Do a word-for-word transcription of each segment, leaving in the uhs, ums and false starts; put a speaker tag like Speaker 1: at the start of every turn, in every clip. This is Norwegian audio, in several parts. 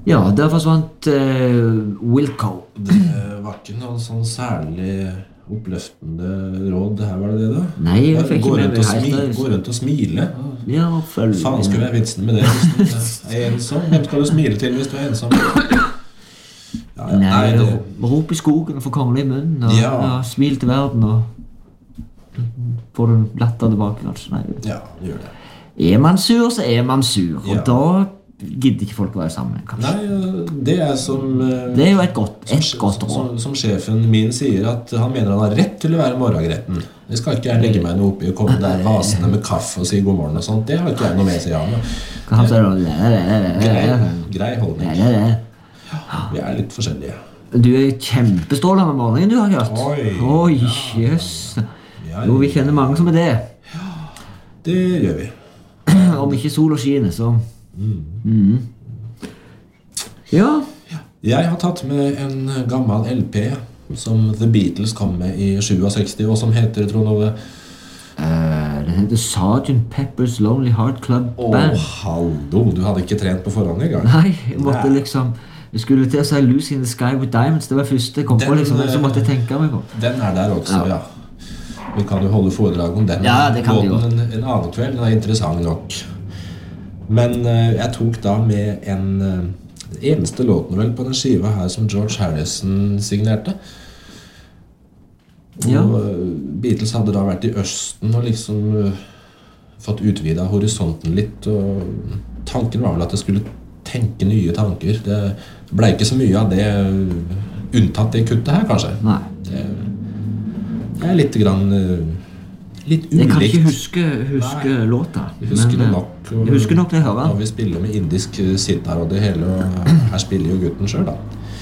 Speaker 1: Ja, der forsvant uh, Wilco.
Speaker 2: Det var ikke noen sånn særlig oppløftende råd, det her var det det da?
Speaker 1: Nei, jeg fikk ikke
Speaker 2: gå
Speaker 1: med
Speaker 2: rundt,
Speaker 1: meg
Speaker 2: og smi,
Speaker 1: helt.
Speaker 2: gå rundt og smile.
Speaker 1: Ja, følg.
Speaker 2: Faen skulle være vitsen med det hvis du er ensom. Hvem skal du smile til hvis du er ensom? Ja, ja,
Speaker 1: Nei,
Speaker 2: nei, det...
Speaker 1: rop i skogen og få kongelig i munnen, og
Speaker 2: Ja.
Speaker 1: ja, smil til verden, og får du latter tilbake, kanskje. Nei.
Speaker 2: Ja, det gjør det.
Speaker 1: Er man sur, så er man sur, og
Speaker 2: Ja.
Speaker 1: da gidder ikke folk å være sammen, kanskje.
Speaker 2: Nei, det er som... eh,
Speaker 1: Det er jo et godt, et
Speaker 2: som,
Speaker 1: godt råd.
Speaker 2: som, som sjefen min sier, at han mener han har rett til å være morgengretten. Det skal ikke jeg legge meg noe oppi og komme der vasende med kaffe og si god morgen og sånt. Det har ikke jeg noe med seg av.
Speaker 1: Hva han sier da?
Speaker 2: Grei, grei holdning.
Speaker 1: Nei, nei, nei.
Speaker 2: Vi er litt forskjellige.
Speaker 1: Du er kjempestrålende om morgenen, du har hørt.
Speaker 2: Oi.
Speaker 1: Oi, jøss.
Speaker 2: Ja,
Speaker 1: Jo, vi kjenner mange som er det.
Speaker 2: det gjør vi.
Speaker 1: Om ikke sol og skine, så... Mm. Ja.
Speaker 2: Jeg har tatt med en gammel L P som The Beatles kom med i sekstisju, og som heter, Trond Ove...
Speaker 1: Uh, den heter sergeant Pepper's Lonely Heart Club
Speaker 2: Åh,
Speaker 1: Band.
Speaker 2: hallo, du hadde ikke trent på forhånd i gang.
Speaker 1: Nei, jeg måtte
Speaker 2: Nei.
Speaker 1: liksom... Jeg skulle til å si Lucy in the Sky with Diamonds. Det var første jeg kom på,
Speaker 2: Den,
Speaker 1: liksom, så måtte jeg tenke meg på.
Speaker 2: Den er der også, ja.
Speaker 1: Ja.
Speaker 2: Vi kan jo holde foredrag om den
Speaker 1: Ja, det kan vi
Speaker 2: låten en, en annen kveld. Den er interessant nok. Men uh, jeg tok da med en uh, eneste låten vel på den skiva her som George Harrison signerte. Og
Speaker 1: Ja.
Speaker 2: uh, Beatles hadde da vært i Østen og liksom uh, fått utvidet horisonten litt. Og tanken var vel at jeg skulle tenke nye tanker. Det ble ikke så mye av det uh, unntatt det kuttet her, kanskje.
Speaker 1: Nei.
Speaker 2: Det, det er litt grann uh, litt ulikt.
Speaker 1: Jeg kan ikke huske, huske låta.
Speaker 2: Jeg husker
Speaker 1: men,
Speaker 2: det
Speaker 1: eh,
Speaker 2: nok. Og
Speaker 1: Jeg husker nok det jeg hører.
Speaker 2: når vi spiller med indisk uh, sitar og det hele, og her spiller jo gutten selv da.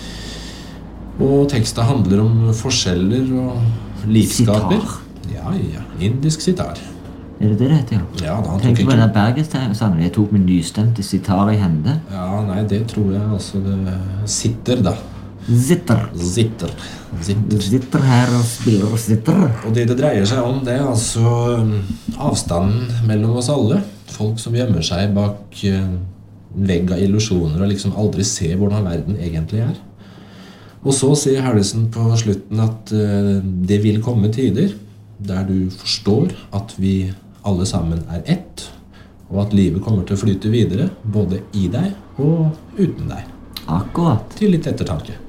Speaker 2: Og teksten handler om forskjeller og likskaper.
Speaker 1: Sitar.
Speaker 2: Ja, ja, indisk sitar.
Speaker 1: Er det det det heter, ja?
Speaker 2: Ja, da han tok
Speaker 1: Tenk på
Speaker 2: ikke...
Speaker 1: den der bergenssangen. Jeg tok min nystemte sitar i hende.
Speaker 2: Ja, nei, det tror jeg altså det sitter da.
Speaker 1: Zitter.
Speaker 2: Sitter.
Speaker 1: Du
Speaker 2: Sitter.
Speaker 1: sitter her og spiller og sitter.
Speaker 2: Og det det dreier seg om, det er altså um, avstanden mellom oss alle. Folk som gjemmer seg bak uh, en vegg av illusjoner og liksom aldri ser hvordan verden egentlig er. Og så sier Harrison på slutten at uh, det vil komme tider der du forstår at vi alle sammen er ett, og at livet kommer til å flyte videre, både i deg og uten deg.
Speaker 1: Akkurat.
Speaker 2: Til litt ettertanke.